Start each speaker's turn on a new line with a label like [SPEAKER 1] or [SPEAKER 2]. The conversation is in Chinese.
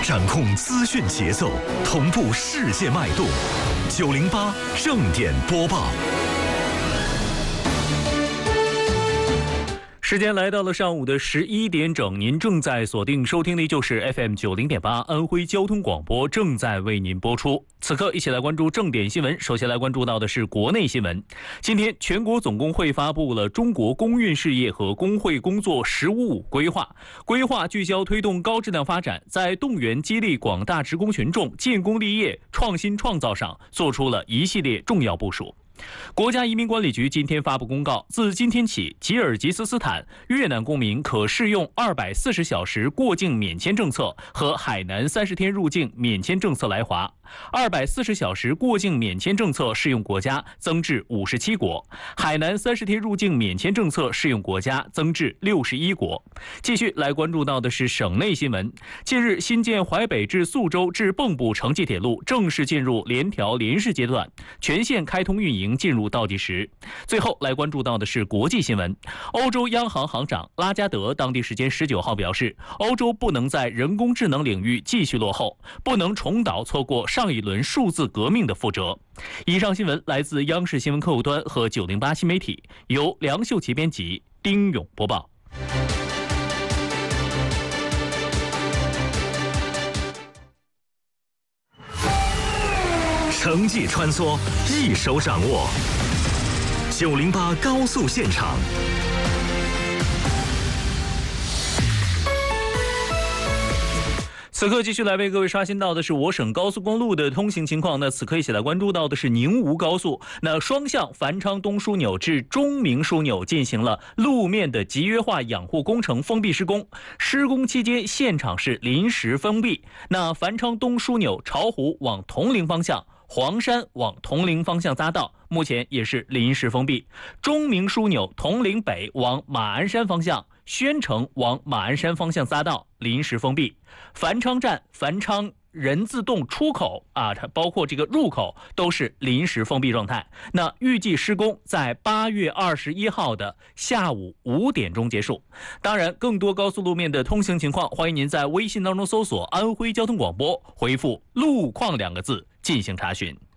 [SPEAKER 1] 掌控资讯节奏，同步世界脉动。908正点播报。时间来到了上午的11点整，您正在锁定收听的就是 FM 90.8安徽交通广播，正在为您播出。此刻一起来关注正点新闻。首先来关注到的是国内新闻。今天全国总工会发布了中国工运事业和工会工作“15+5”规划，规划聚焦推动高质量发展，在动员激励广大职工群众建功立业、创新创造上做出了一系列重要部署。国家移民管理局今天发布公告，自今天起，吉尔吉斯斯坦、越南公民可适用240小时过境免签政策和海南30天入境免签政策来华。240小时过境免签政策适用国家增至57国，海南30天入境免签政策适用国家增至61国。继续来关注到的是省内新闻。近日，新建淮北至宿州至蚌埠城际铁路正式进入联调联试阶段，全线开通运营进入倒计时。最后来关注到的是国际新闻。欧洲央行行长拉加德当地时间19号表示，欧洲不能在人工智能领域继续落后，不能重蹈错过上一轮数字革命的覆辙。以上新闻来自央视新闻客户端和908新媒体，由梁秀琪编辑，丁勇播报。城际穿梭，一手掌握。908高速现场。此刻继续来为各位刷新到的是我省高速公路的通行情况。那此刻一起来关注到的是宁吴高速，那双向繁昌东枢纽至中明枢纽进行了路面的集约化养护工程封闭施工，施工期间现场是临时封闭。那繁昌东枢纽巢湖往铜陵方向、黄山往铜陵方向匝道目前也是临时封闭。中明枢纽铜陵北往马鞍山方向、宣城往马鞍山方向匝道临时封闭。繁昌站、繁昌人字洞出口它包括这个入口都是临时封闭状态。那预计施工在8月21号的下午5点钟结束。当然，更多高速路面的通行情况，欢迎您在微信当中搜索安徽交通广播，回复路况2个字进行查询。